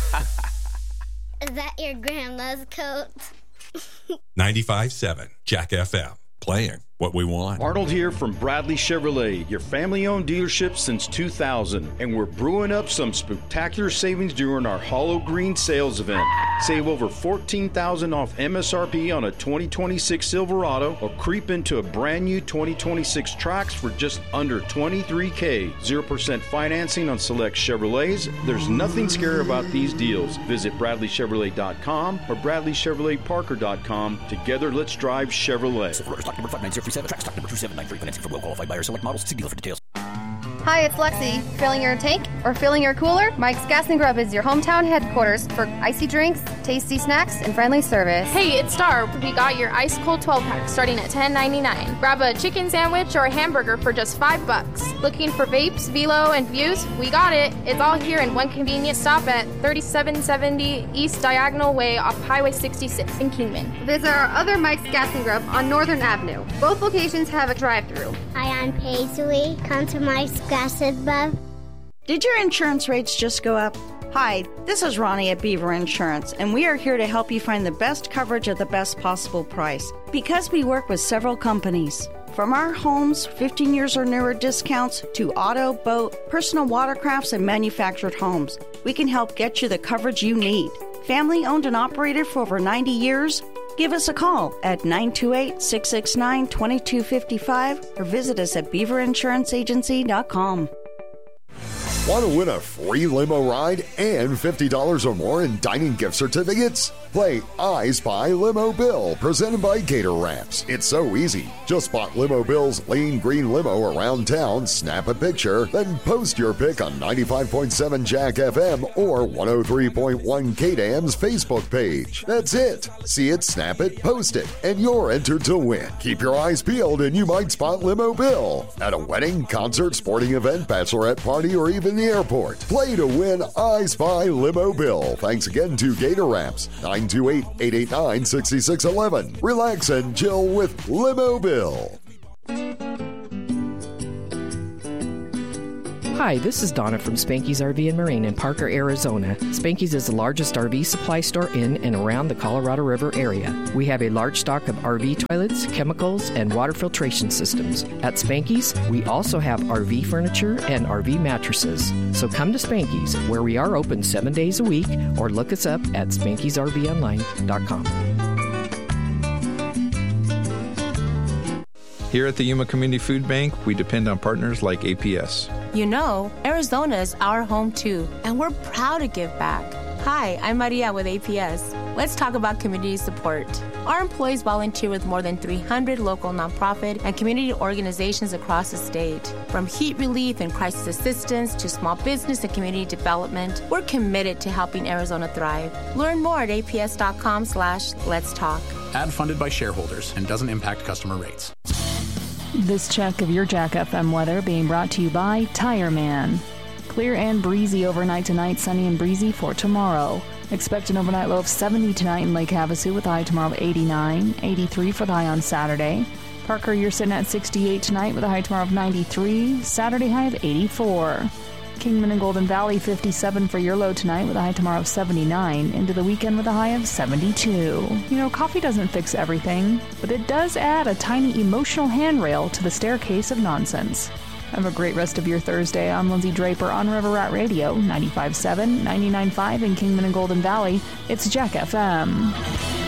Is that your grandma's coat? 95.7 Jack FM. Playing what we want. Arnold here from Bradley Chevrolet, your family-owned dealership since 2000. And we're brewing up some spectacular savings during our Hollow Green sales event. Save over $14,000 off MSRP on a 2026 Silverado or creep into a brand new 2026 Trax for just under $23,000. 0% financing on select Chevrolets. There's nothing scary about these deals. Visit BradleyChevrolet.com or BradleyChevroletParker.com. Together, let's drive Chevrolet. Stock number 59037, Trax stock number 2793. Financing for well-qualified buyers. Select models. See dealer for details. Hi, it's Lexi. Filling your tank or filling your cooler? Mike's Gas and Grub is your hometown headquarters for icy drinks, tasty snacks, and friendly service. Hey, it's Star. We got your ice cold 12-pack starting at $10.99. Grab a chicken sandwich or a hamburger for just $5. Looking for vapes, velo, and views? We got it. It's all here in one convenient stop at 3770 East Diagonal Way off Highway 66 in Kingman. Visit our other Mike's Gas and Grub on Northern Avenue. Both locations have a drive-thru. Hi, I'm Paisley. Come to Mike's Gas and Grub. Did your insurance rates just go up? Hi, this is Ronnie at Beaver Insurance, and we are here to help you find the best coverage at the best possible price. Because we work with several companies. From our homes, 15 years or newer discounts, to auto, boat, personal watercrafts, and manufactured homes, we can help get you the coverage you need. Family owned and operated for over 90 years? Give us a call at 928-669-2255 or visit us at beaverinsuranceagency.com. Want to win a free limo ride and $50 or more in dining gift certificates? Play I Spy Limo Bill, presented by Gator Ramps. It's so easy. Just spot Limo Bill's lean green limo around town, snap a picture, then post your pic on 95.7 Jack FM or 103.1 KDAM's Facebook page. That's it. See it, snap it, post it, and you're entered to win. Keep your eyes peeled and you might spot Limo Bill at a wedding, concert, sporting event, bachelorette party, or even the airport. Play to win I Spy Limo Bill. Thanks again to Gator Ramps. 928-889-6611. Relax and chill with Limo Bill. Hi, this is Donna from Spanky's RV and Marine in Parker, Arizona. Spanky's is the largest RV supply store in and around the Colorado River area. We have a large stock of RV toilets, chemicals, and water filtration systems. At Spanky's, we also have RV furniture and RV mattresses. So come to Spanky's, where we are open 7 days a week, or look us up at Spanky'sRVOnline.com. Here at the Yuma Community Food Bank, we depend on partners like APS. You know, Arizona is our home too, and we're proud to give back. Hi, I'm Maria with APS. Let's talk about community support. Our employees volunteer with more than 300 local nonprofit and community organizations across the state. From heat relief and crisis assistance to small business and community development, we're committed to helping Arizona thrive. Learn more at aps.com/Let's Talk. Ad funded by shareholders and doesn't impact customer rates. This check of your Jack FM weather being brought to you by Tire Man. Clear and breezy overnight tonight, sunny and breezy for tomorrow. Expect an overnight low of 70 tonight in Lake Havasu with a high tomorrow of 89, 83 for the high on Saturday. Parker, you're sitting at 68 tonight with a high tomorrow of 93, Saturday high of 84. Kingman and Golden Valley, 57 for your low tonight with a high tomorrow of 79, into the weekend with a high of 72. You know, coffee doesn't fix everything, but it does add a tiny emotional handrail to the staircase of nonsense. Have a great rest of your Thursday. I'm Lindsay Draper on River Rat Radio, 95.7, 99.5 in Kingman and Golden Valley. It's Jack FM.